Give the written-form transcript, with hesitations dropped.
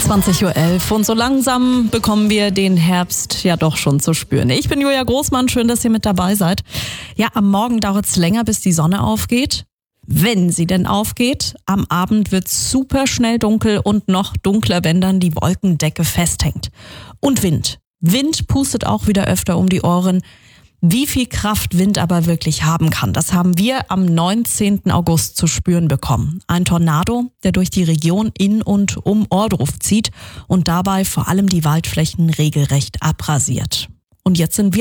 20.11 Uhr und so langsam bekommen wir den Herbst ja doch schon zu spüren. Ich bin Julia Großmann, schön, dass ihr mit dabei seid. Ja, am Morgen dauert es länger, bis die Sonne aufgeht. Wenn sie denn aufgeht, am Abend wird es super schnell dunkel und noch dunkler, wenn dann die Wolkendecke festhängt. Und Wind. Wind pustet auch wieder öfter um die Ohren. Wie viel Kraft Wind aber wirklich haben kann, das haben wir am 19. August zu spüren bekommen. Ein Tornado, der durch die Region in und um Ohrdruf zieht und dabei vor allem die Waldflächen regelrecht abrasiert. Und jetzt sind wir